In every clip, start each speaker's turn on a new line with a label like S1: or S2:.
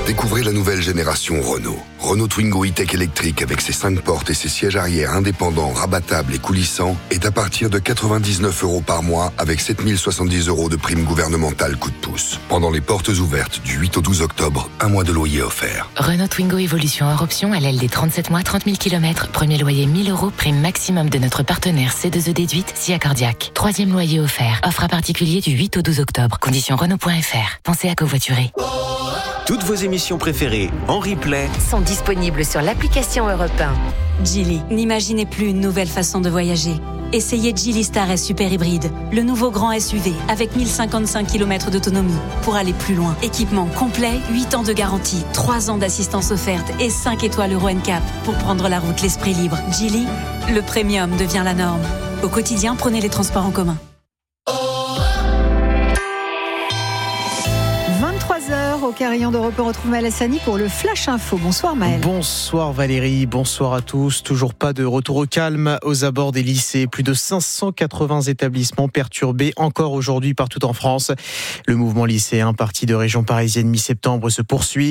S1: Découvrez la nouvelle génération Renault. Renault Twingo E-Tech électrique avec ses 5 portes et ses sièges arrière indépendants, rabattables et coulissants est à partir de 99 € par mois avec 7070 € de prime gouvernementale coup de pouce. Pendant les portes ouvertes du 8 au 12 octobre, un mois de loyer offert.
S2: Renault Twingo Evolution hors option à LLD 37 mois, 30 000 km. Premier loyer 1000 €, prime maximum de notre partenaire C2E déduite, SIA Cardiaque. Troisième loyer offert. Offre à particulier du 8 au 12 octobre. Conditions Renault.fr. Pensez à covoiturer.
S3: Toutes vos émissions préférées en replay
S4: sont disponibles sur l'application Europe 1.
S5: Geely, n'imaginez plus une nouvelle façon de voyager. Essayez Geely Star S Super Hybride, le nouveau grand SUV avec 1055 km d'autonomie pour aller plus loin. Équipement complet, 8 ans de garantie, 3 ans d'assistance offerte et 5 étoiles Euro NCAP pour prendre la route l'esprit libre. Geely, le premium devient la norme. Au quotidien, prenez les transports en commun.
S6: 23h au Carillon d'Europe, on retrouve Maël Hassani pour le Flash Info. Bonsoir Maël.
S7: Bonsoir Valérie, bonsoir à tous. Toujours pas de retour au calme aux abords des lycées. Plus de 580 établissements perturbés encore aujourd'hui partout en France. Le mouvement lycéen parti de région parisienne mi-septembre se poursuit.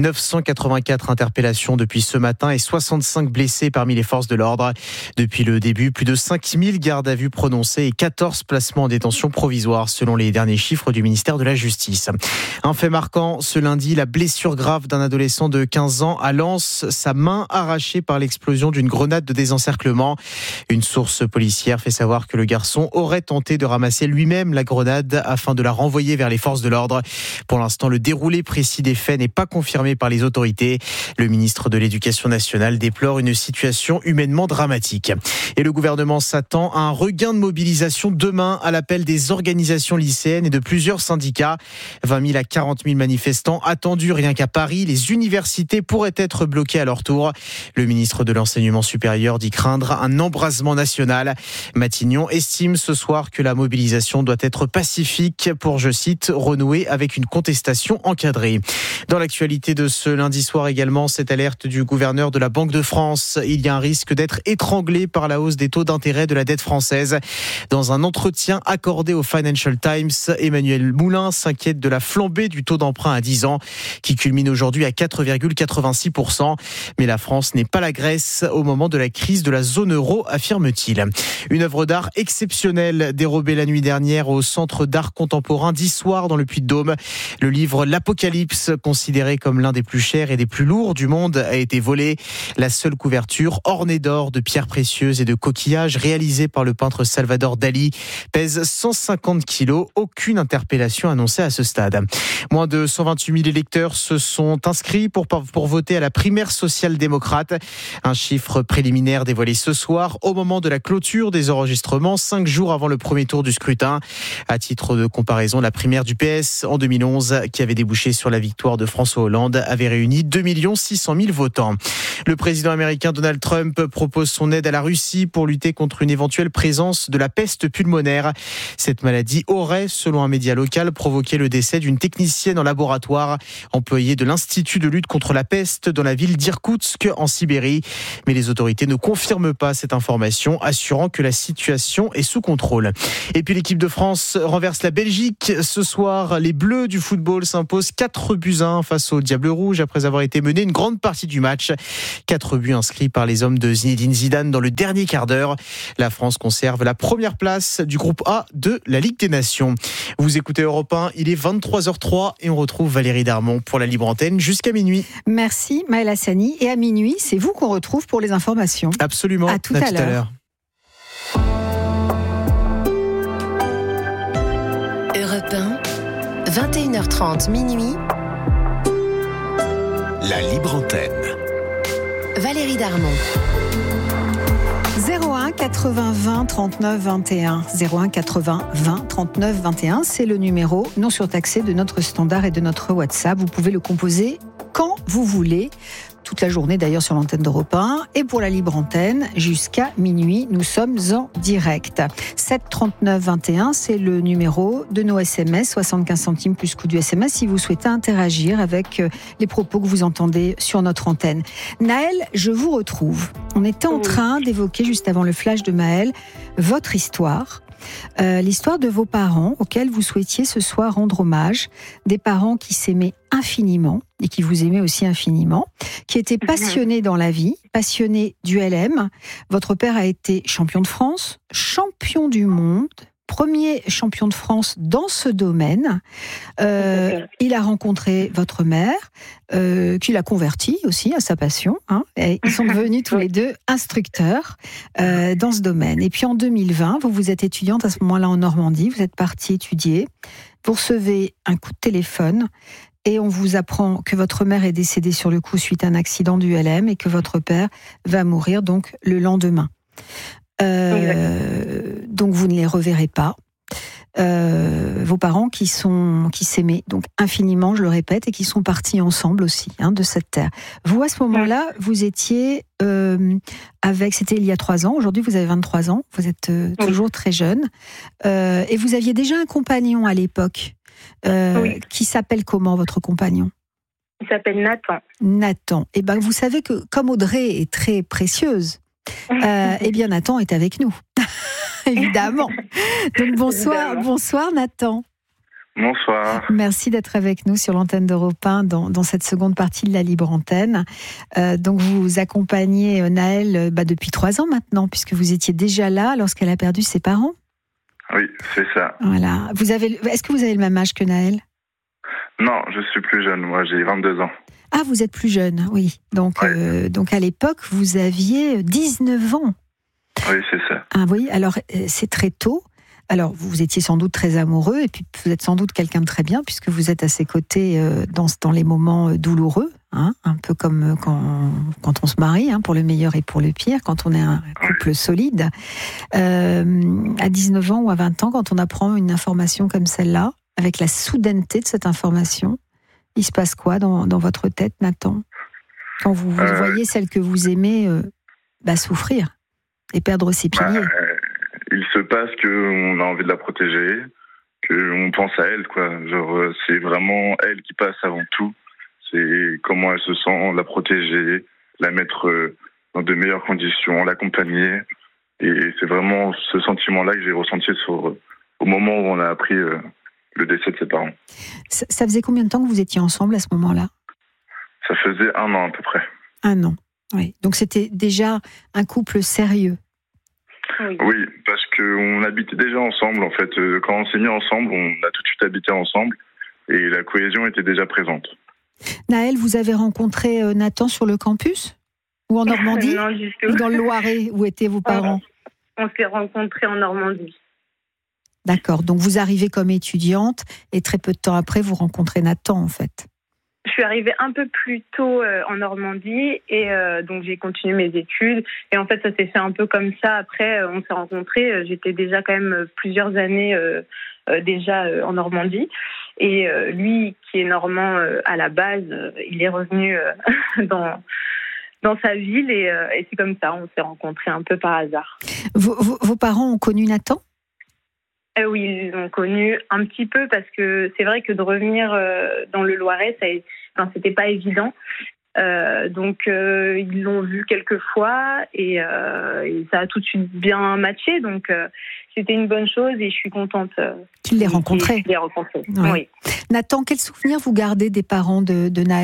S7: 984 interpellations depuis ce matin et 65 blessés parmi les forces de l'ordre. Depuis le début, plus de 5000 gardes à vue prononcées et 14 placements en détention provisoire selon les derniers chiffres du ministère de la Justice. Un fait marquant, ce lundi, la blessure grave d'un adolescent de 15 ans à Lens, sa main arrachée par l'explosion d'une grenade de désencerclement. Une source policière fait savoir que le garçon aurait tenté de ramasser lui-même la grenade afin de la renvoyer vers les forces de l'ordre. Pour l'instant, le déroulé précis des faits n'est pas confirmé par les autorités. Le ministre de l'Éducation nationale déplore une situation humainement dramatique. Et le gouvernement s'attend à un regain de mobilisation demain à l'appel des organisations lycéennes et de plusieurs syndicats. 20 000 à 40 000 manifestants attendus rien qu'à Paris. Les universités pourraient être bloquées à leur tour. Le ministre de l'Enseignement supérieur dit craindre un embrasement national. Matignon estime ce soir que la mobilisation doit être pacifique pour, je cite, renouer avec une contestation encadrée. Dans l'actualité de ce lundi soir également, cette alerte du gouverneur de la Banque de France. Il y a un risque d'être étranglé par la hausse des taux d'intérêt de la dette française. Dans un entretien accordé au Financial Times, Emmanuel Moulin s'inquiète de la flambée du taux d'emprunt à 10 ans qui culmine aujourd'hui à 4,86%. Mais la France n'est pas la Grèce au moment de la crise de la zone euro, affirme-t-il. Une œuvre d'art exceptionnelle dérobée la nuit dernière au Centre d'art contemporain d'Issoire dans le Puy-de-Dôme. Le livre L'Apocalypse, considéré comme l'un des plus chers et des plus lourds du monde, a été volé. La seule couverture, ornée d'or, de pierres précieuses et de coquillages, réalisée par le peintre Salvador Dali, pèse 150 kilos. Aucune interpellation annoncée à ce stade. Moins de 128 000 électeurs se sont inscrits pour voter à la primaire social-démocrate. Un chiffre préliminaire dévoilé ce soir au moment de la clôture des enregistrements, 5 jours avant le premier tour du scrutin. À titre de comparaison, la primaire du PS en 2011, qui avait débouché sur la victoire de François Hollande, avait réuni 2 600 000 votants. Le président américain Donald Trump propose son aide à la Russie pour lutter contre une éventuelle présence de la peste pulmonaire. Cette maladie aurait, selon un média local, provoqué le décès d'une technicienne en laboratoire employée de l'Institut de lutte contre la peste dans la ville d'Irkoutsk en Sibérie. Mais les autorités ne confirment pas cette information, assurant que la situation est sous contrôle. Et puis l'équipe de France renverse la Belgique. Ce soir, les Bleus du football s'imposent 4-1 face aux Diables Rouges après avoir été menés une grande partie du match. 4 buts inscrits par les hommes de Zinedine Zidane dans le dernier quart d'heure. La France conserve la première place du groupe A de la Ligue des Nations. Vous écoutez Europe 1, il est 23h03 et on retrouve Valérie Darmon pour la libre antenne jusqu'à minuit.
S6: Merci Maël Hassani. Et à minuit, c'est vous qu'on retrouve pour les informations.
S7: Absolument.
S6: À tout à l'heure.
S4: Europe 1, 21h30 minuit.
S3: La libre antenne.
S4: Valérie Darmon.
S6: 01 80 20 39 21. 01 80 20 39 21, c'est le numéro non surtaxé de notre standard et de notre WhatsApp. Vous pouvez le composer quand vous voulez. Toute la journée d'ailleurs sur l'antenne d'Europe 1 et pour la libre antenne jusqu'à minuit, nous sommes en direct. 7 39 21, c'est le numéro de nos SMS, 75 centimes plus coût du SMS si vous souhaitez interagir avec les propos que vous entendez sur notre antenne. Naël, je vous retrouve. On était en train d'évoquer juste avant le flash de Maël votre histoire. l'histoire de vos parents auxquels vous souhaitiez ce soir rendre hommage, des parents qui s'aimaient infiniment et qui vous aimaient aussi infiniment, qui étaient passionnés dans la vie, passionnés du LM. Votre père a été champion de France, champion du monde, premier champion de France dans ce domaine. Il a rencontré votre mère, qui l'a converti aussi à sa passion. Et ils sont devenus tous les deux instructeurs dans ce domaine. Et puis en 2020, vous êtes étudiante à ce moment-là en Normandie, vous êtes partie étudier, vous recevez un coup de téléphone et on vous apprend que votre mère est décédée sur le coup suite à un accident du LM et que votre père va mourir donc le lendemain. Donc vous ne les reverrez pas. Vos parents qui s'aimaient donc infiniment, je le répète, et qui sont partis ensemble aussi de cette terre. Vous, à ce moment-là, vous étiez c'était il y a 3 ans, aujourd'hui vous avez 23 ans, vous êtes toujours très jeune, et vous aviez déjà un compagnon à l'époque, qui s'appelle comment, votre compagnon ?
S8: Il s'appelle Nathan.
S6: Nathan. Et ben vous savez que comme Audrey est très précieuse, eh bien Nathan est avec nous. Évidemment. Donc bonsoir Nathan.
S9: Bonsoir.
S6: Merci d'être avec nous sur l'antenne d'Europe 1 dans cette seconde partie de la Libre Antenne. Donc vous accompagnez Naël depuis 3 ans maintenant, puisque vous étiez déjà là lorsqu'elle a perdu ses parents.
S9: Oui, c'est ça.
S6: Voilà. Est-ce que vous avez le même âge que Naël ?
S9: Non, je suis plus jeune, moi j'ai 22 ans.
S6: Ah, vous êtes plus jeune, oui. Donc à l'époque, vous aviez 19 ans.
S9: Oui, c'est ça.
S6: Ah oui, alors c'est très tôt. Alors vous étiez sans doute très amoureux et puis vous êtes sans doute quelqu'un de très bien puisque vous êtes à ses côtés dans les moments douloureux, un peu comme quand on se marie, pour le meilleur et pour le pire, quand on est un couple solide. À 19 ans ou à 20 ans, quand on apprend une information comme celle-là, avec la soudaineté de cette information, il se passe quoi dans votre tête, Nathan ? Quand vous voyez celle que vous aimez souffrir et perdre ses piliers.
S9: Il se passe qu'on a envie de la protéger, qu'on pense à elle, quoi. Genre, c'est vraiment elle qui passe avant tout. C'est comment elle se sent, la protéger, la mettre dans de meilleures conditions, l'accompagner. Et c'est vraiment ce sentiment-là que j'ai ressenti au moment où on a appris le décès de ses parents.
S6: Ça faisait combien de temps que vous étiez ensemble à ce moment-là ?
S9: Ça faisait 1 an à peu près.
S6: 1 an, oui. Donc c'était déjà un couple sérieux.
S9: Oui, parce qu'on habitait déjà ensemble, en fait. Quand on s'est mis ensemble, on a tout de suite habité ensemble et la cohésion était déjà présente.
S6: Naël, vous avez rencontré Nathan sur le campus ? Ou en Normandie ?
S8: Non,
S6: ou dans le Loiret, où étaient vos parents ?
S8: On s'est rencontrés en Normandie.
S6: D'accord, donc vous arrivez comme étudiante et très peu de temps après, vous rencontrez Nathan, en fait.
S8: Je suis arrivée un peu plus tôt en Normandie et donc j'ai continué mes études. Et en fait, ça s'est fait un peu comme ça. Après, on s'est rencontrés. J'étais déjà quand même plusieurs années déjà en Normandie. Et lui, qui est normand à la base, il est revenu dans sa ville et c'est comme ça. On s'est rencontrés un peu par hasard.
S6: Vos parents ont connu Nathan ?
S8: Oui, ils l'ont connu un petit peu parce que c'est vrai que de revenir dans le Loiret, c'était pas évident. Donc ils l'ont vu quelques fois et ça a tout de suite bien matché. Donc c'était une bonne chose et je suis contente.
S6: Tu l'as rencontré.
S8: Je l'ai rencontré.
S6: Ouais.
S8: Oui.
S6: Nathan, quel souvenir vous gardez des parents de Naël ?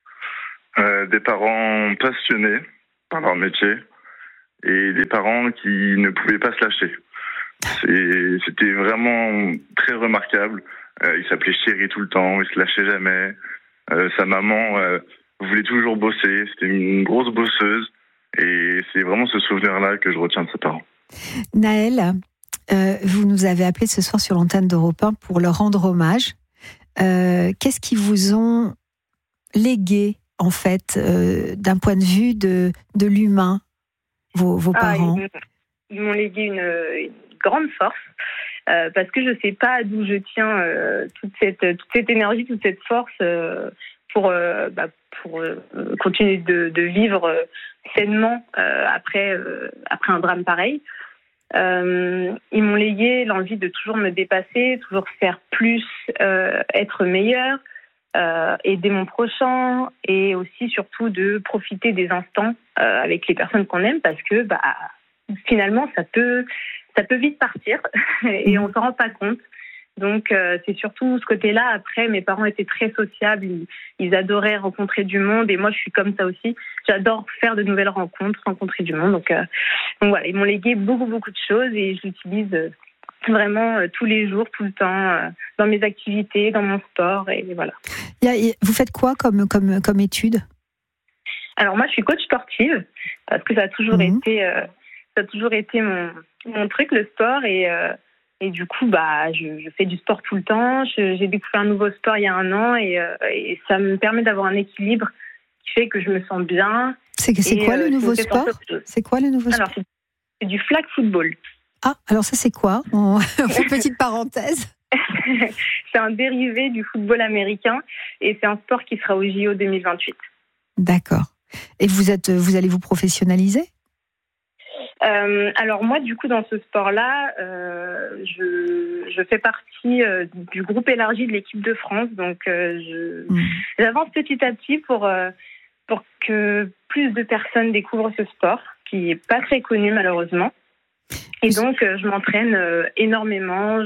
S9: Des parents passionnés par leur métier et des parents qui ne pouvaient pas se lâcher. C'était vraiment très remarquable. Il s'appelait Chéri tout le temps, il se lâchait jamais. Sa maman voulait toujours bosser, c'était une grosse bosseuse. Et c'est vraiment ce souvenir-là que je retiens de ses parents.
S6: Naël, vous nous avez appelé ce soir sur l'antenne d'Europe 1 pour leur rendre hommage. Qu'est-ce qu'ils vous ont légué, en fait, d'un point de vue de l'humain, vos parents ?
S8: Ils m'ont légué une grande force parce que je ne sais pas d'où je tiens toute cette énergie, toute cette force pour continuer de vivre sainement après un drame pareil. Ils m'ont légué l'envie de toujours me dépasser, toujours faire plus, être meilleure, aider mon prochain et aussi surtout de profiter des instants avec les personnes qu'on aime parce que finalement ça peut ça peut vite partir et on s'en rend pas compte. Donc c'est surtout ce côté-là. Après, mes parents étaient très sociables, ils adoraient rencontrer du monde et moi je suis comme ça aussi. J'adore faire de nouvelles rencontres, rencontrer du monde. Donc voilà, ils m'ont légué beaucoup de choses et je l'utilise vraiment tous les jours, tout le temps, dans mes activités, dans mon sport et voilà.
S6: Vous faites quoi comme étude ?
S8: Alors moi je suis coach sportive parce que ça a toujours été mon truc, le sport et du coup, je fais du sport tout le temps. J'ai découvert un nouveau sport il y a 1 an et ça me permet d'avoir un équilibre qui fait que je me sens bien.
S6: C'est quoi le nouveau sport ? C'est quoi le nouveau sport ?
S8: Alors, c'est du flag football.
S6: Ah, alors ça, c'est quoi ? On fait une petite parenthèse.
S8: C'est un dérivé du football américain et c'est un sport qui sera au JO 2028.
S6: D'accord. Et vous allez vous professionnaliser ?
S8: Alors moi, du coup, dans ce sport-là, je fais partie du groupe élargi de l'équipe de France. Donc, j'avance petit à petit pour que plus de personnes découvrent ce sport, qui est pas très connu malheureusement. Et donc, je m'entraîne énormément.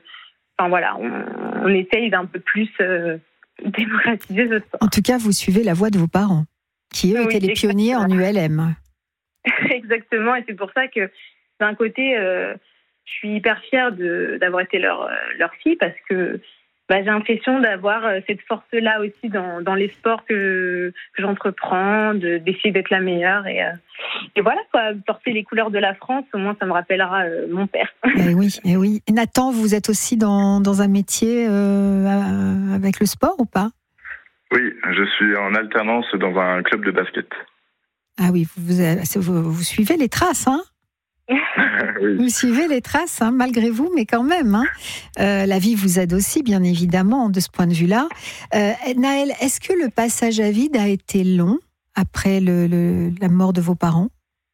S8: On essaye d'un peu plus démocratiser ce sport.
S6: En tout cas, vous suivez la voie de vos parents, qui eux étaient les pionniers en ULM.
S8: Exactement, et c'est pour ça que d'un côté, je suis hyper fière d'avoir été leur fille parce que j'ai l'impression d'avoir cette force-là aussi dans les sports que j'entreprends, d'essayer d'être la meilleure et voilà quoi, porter les couleurs de la France, au moins ça me rappellera mon père.
S6: Et oui. Et Nathan, vous êtes aussi dans un métier avec le sport ou pas ?
S9: Oui, je suis en alternance dans un club de basket.
S6: Ah oui, vous suivez les traces, hein ? Oui. Vous suivez les traces, hein, malgré vous, mais quand même. Hein. La vie vous aide aussi, bien évidemment, de ce point de vue-là. Naël, est-ce que le passage à vide a été long après la mort de vos parents ?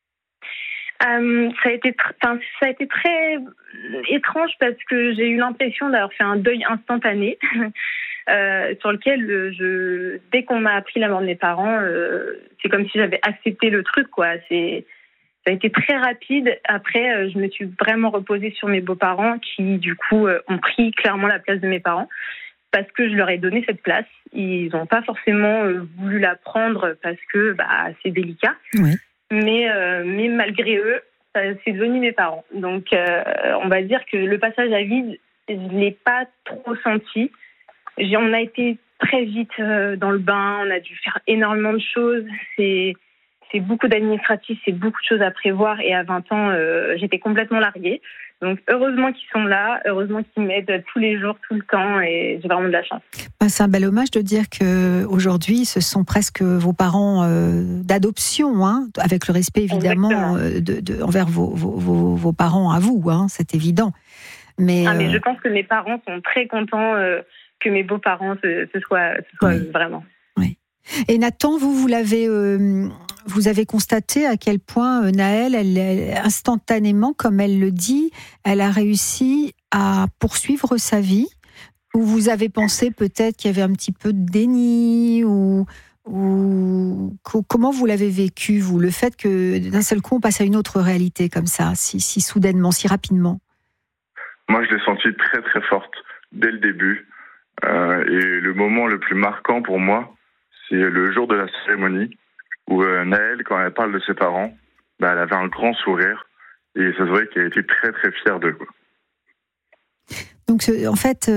S8: Ça a été très étrange parce que j'ai eu l'impression d'avoir fait un deuil instantané. Sur lequel dès qu'on m'a appris la mort de mes parents, c'est comme si j'avais accepté le truc, quoi. Ça a été très rapide. Après, je me suis vraiment reposée sur mes beaux-parents qui, du coup, ont pris clairement la place de mes parents parce que je leur ai donné cette place. Ils n'ont pas forcément voulu la prendre parce que c'est délicat. Oui. Mais malgré eux, c'est devenu mes parents. Donc, on va dire que le passage à vide, je ne l'ai pas trop senti. On a été très vite dans le bain, on a dû faire énormément de choses. C'est beaucoup d'administratifs, c'est beaucoup de choses à prévoir. Et à 20 ans, j'étais complètement larguée. Donc heureusement qu'ils sont là, heureusement qu'ils m'aident tous les jours, tout le temps. Et j'ai vraiment de la chance.
S6: C'est un bel hommage de dire qu'aujourd'hui, ce sont presque vos parents d'adoption, hein, avec le respect évidemment envers vos parents à vous, hein, c'est évident. Mais
S8: je pense que mes parents sont très contents que mes beaux-parents ce soient vraiment.
S6: Oui. Et Nathan, vous avez constaté à quel point Naël, elle, instantanément, comme elle le dit, elle a réussi à poursuivre sa vie. Ou vous avez pensé peut-être qu'il y avait un petit peu de déni ou comment vous l'avez vécu, vous, le fait que d'un seul coup on passe à une autre réalité comme ça, si soudainement, si rapidement?
S9: Moi, je l'ai sentie très très forte dès le début. Et le moment le plus marquant pour moi, c'est le jour de la cérémonie où Naël, quand elle parle de ses parents, elle avait un grand sourire et ça se voyait qu'elle était très très fière d'eux.
S6: Donc en fait,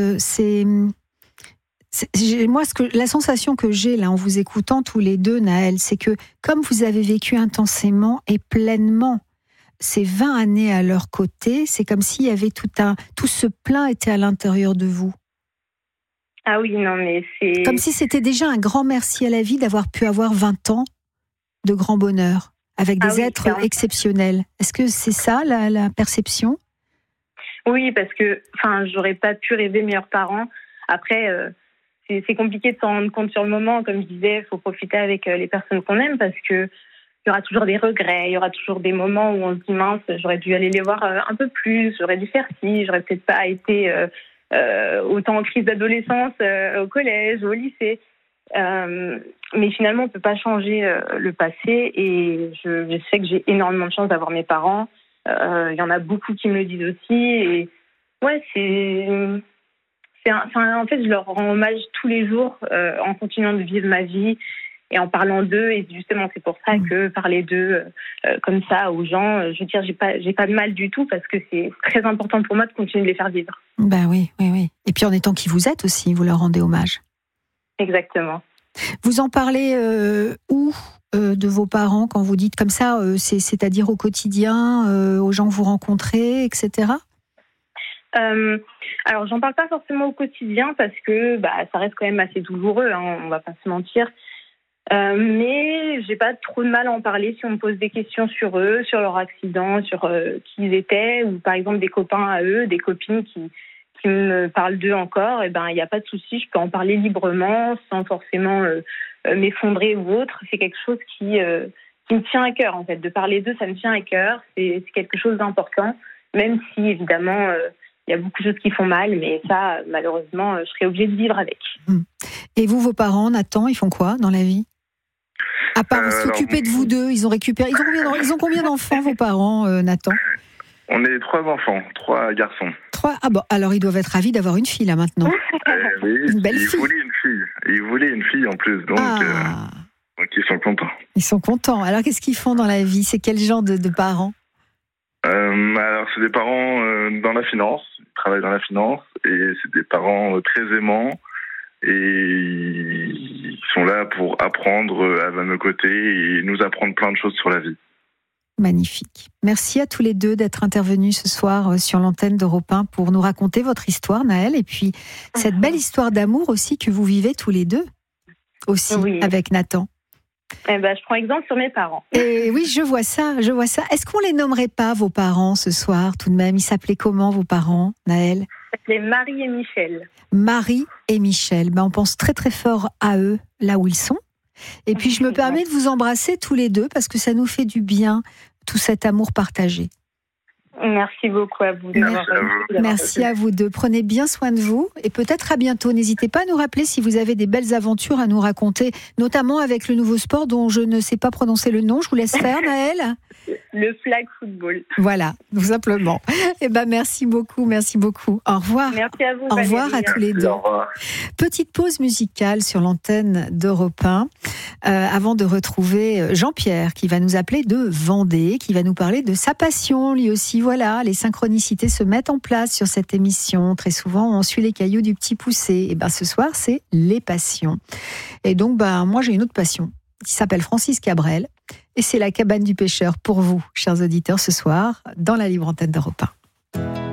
S6: moi, la sensation que j'ai là en vous écoutant tous les deux, Naël, c'est que comme vous avez vécu intensément et pleinement ces 20 années à leur côté, c'est comme s'il y avait tout ce plein était à l'intérieur de vous.
S8: Ah oui, non, mais c'est...
S6: Comme si c'était déjà un grand merci à la vie d'avoir pu avoir 20 ans de grand bonheur, avec des êtres exceptionnels. Est-ce que c'est ça, la perception ?
S8: Oui, parce que j'aurais pas pu rêver meilleurs parents. Après, c'est compliqué de s'en rendre compte sur le moment. Comme je disais, il faut profiter avec les personnes qu'on aime parce que il y aura toujours des regrets, il y aura toujours des moments où on se dit mince, j'aurais dû aller les voir un peu plus, j'aurais dû faire ci, j'aurais peut-être pas été autant en crise d'adolescence au collège, au lycée. Mais finalement, on peut pas changer le passé et je sais que j'ai énormément de chance d'avoir mes parents. Il y en a beaucoup qui me le disent aussi. Et ouais, en fait, je leur rends hommage tous les jours en continuant de vivre ma vie et en parlant d'eux. Et justement, c'est pour ça que parler d'eux comme ça aux gens, je veux dire, j'ai pas de mal du tout parce que c'est très important pour moi de continuer de les faire vivre.
S6: Ben oui. Et puis en étant qui vous êtes aussi, vous leur rendez hommage.
S8: Exactement.
S6: Vous en parlez où de vos parents quand vous dites comme ça, c'est-à-dire au quotidien, aux gens que vous rencontrez, etc.
S8: Alors, j'en parle pas forcément au quotidien parce que ça reste quand même assez douloureux, on va pas se mentir. Mais j'ai pas trop de mal à en parler si on me pose des questions sur eux, sur leur accident, sur qui ils étaient, ou par exemple des copains à eux, des copines qui me parlent d'eux encore. Et il n'y a pas de souci, je peux en parler librement sans forcément m'effondrer ou autre. C'est quelque chose qui me tient à cœur en fait. De parler d'eux, ça me tient à cœur. C'est quelque chose d'important, même si évidemment il y a beaucoup de choses qui font mal, mais ça malheureusement je serai obligée de vivre avec.
S6: Et vous, vos parents, Nathan, ils font quoi dans la vie? À part s'occuper de vous deux, ils ont combien d'enfants, vos parents, Nathan?
S9: On est 3 enfants, 3 garçons.
S6: 3? Ah bon, alors ils doivent être ravis d'avoir une fille là maintenant.
S9: Oui,
S6: une belle fille.
S9: Ils voulaient une fille en plus, donc ils sont contents.
S6: Ils sont contents. Alors qu'est-ce qu'ils font dans la vie? C'est quel genre de parents?
S9: Alors c'est des parents dans la finance, ils travaillent dans la finance, et c'est des parents très aimants. Et ils sont là pour apprendre à nos côtés et nous apprendre plein de choses sur la vie.
S6: Magnifique. Merci à tous les deux d'être intervenus ce soir sur l'antenne d'Europe 1 pour nous raconter votre histoire, Naël, et puis cette belle histoire d'amour aussi que vous vivez tous les deux, aussi, avec Nathan.
S8: Je prends exemple sur mes parents.
S6: Et oui, je vois ça. Est-ce qu'on les nommerait pas, vos parents, ce soir, tout de même? Ils s'appelaient comment, vos parents, Naël?
S8: Ils s'appelaient Marie et Michel.
S6: Marie et Michel. On pense très très fort à eux, là où ils sont. Et puis je me permets de vous embrasser tous les deux, parce que ça nous fait du bien, tout cet amour partagé.
S8: Merci beaucoup à vous.
S6: Merci à vous deux. Prenez bien soin de vous et peut-être à bientôt. N'hésitez pas à nous rappeler si vous avez des belles aventures à nous raconter, notamment avec le nouveau sport dont je ne sais pas prononcer le nom. Je vous laisse faire, Naël.
S8: Le flag football.
S6: Voilà, tout simplement. Merci beaucoup. Au revoir.
S8: Merci à vous.
S6: Au revoir à tous les deux. Petite pause musicale sur l'antenne d'Europe 1 avant de retrouver Jean-Pierre qui va nous appeler de Vendée, qui va nous parler de sa passion, lui aussi. Voilà, les synchronicités se mettent en place sur cette émission. Très souvent, on suit les cailloux du petit poussé. Et ce soir, c'est les passions. Et donc, moi, j'ai une autre passion qui s'appelle Francis Cabrel. Et c'est la cabane du pêcheur pour vous, chers auditeurs, ce soir, dans la libre antenne d'Europe 1.